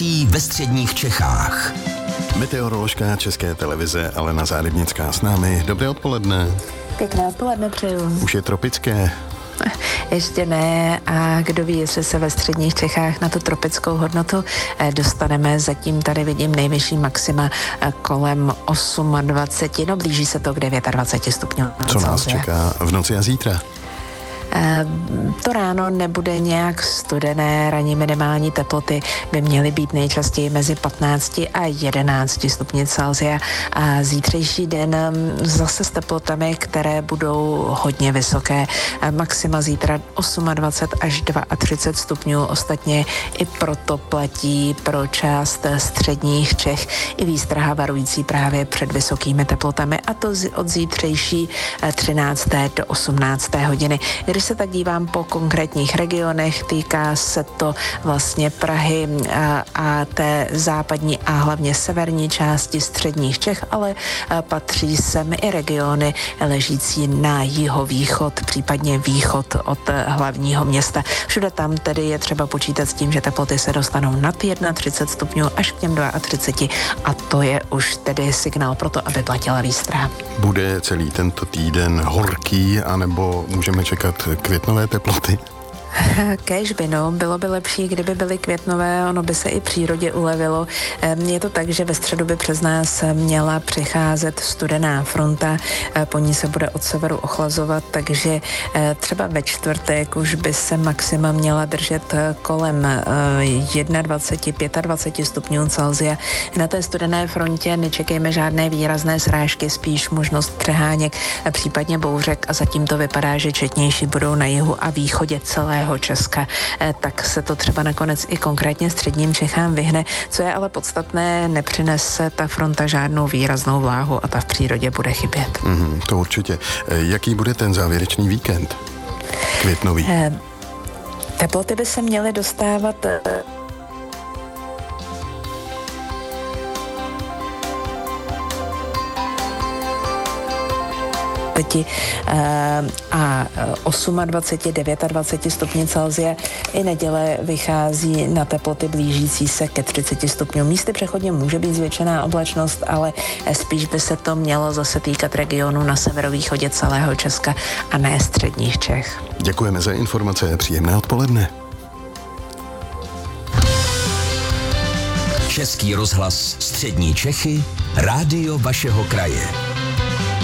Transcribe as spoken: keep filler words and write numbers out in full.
počasí ve středních Čechách. Meteoroložka České televize Alena Zárybnická s námi. Dobré odpoledne. Pěkné odpoledne přeju. Už je tropické? Ještě ne, a kdo ví, jestli se ve středních Čechách na tu tropickou hodnotu dostaneme. Zatím tady vidím nejvyšší maxima kolem dvacet osm, no blíží se to k dvacet devět stupňům. Co nás čeká v noci a zítra? To ráno nebude nějak studené, ranní minimální teploty by měly být nejčastěji mezi patnácti a jedenácti stupni Celsia a zítřejší den zase s teplotami, které budou hodně vysoké. Maxima zítra dvacet osm až třicet dva stupňů, ostatně i proto platí pro část středních Čech i výstraha varující právě před vysokými teplotami, a to od zítřejší třinácté do osmnácté hodiny. Když se tak dívám po konkrétních regionech, týká se to vlastně Prahy a, a té západní a hlavně severní části středních Čech, ale patří sem i regiony ležící na jihovýchod, případně východ od hlavního města. Všude tam tedy je třeba počítat s tím, že teploty se dostanou nad třicet jedna stupňů až k těm třicet dva, a to je už tedy signál pro to, aby platila výstraha. Bude celý tento týden horký, anebo můžeme čekat květnové teploty? Kéž by, no, bylo by lepší, kdyby byly květnové, ono by se i přírodě ulevilo. Je to tak, že ve středu by přes nás měla přicházet studená fronta, po ní se bude od severu ochlazovat, takže třeba ve čtvrtek už by se maxima měla držet kolem dvacet jedna, dvacet pět stupňů Celsia. Na té studené frontě nečekejme žádné výrazné srážky, spíš možnost přeháněk, případně bouřek, a zatím to vypadá, že četnější budou na jihu a východě celého Česka, tak se to třeba nakonec i konkrétně středním Čechám vyhne. Co je ale podstatné, nepřinese ta fronta žádnou výraznou vláhu a ta v přírodě bude chybět. Mm, to určitě. Jaký bude ten závěrečný víkend? Květnový. Teploty by se měly dostávat a dvacet osm, dvacet devět stupňů Celsia. I neděle vychází na teploty blížící se ke třiceti stupňům. Místy přechodně může být zvětšená oblačnost, ale spíš by se to mělo zase týkat regionu na severovýchodě celého Česka a ne středních Čech. Děkujeme za informace a příjemné odpoledne. Český rozhlas Střední Čechy, rádio vašeho kraje.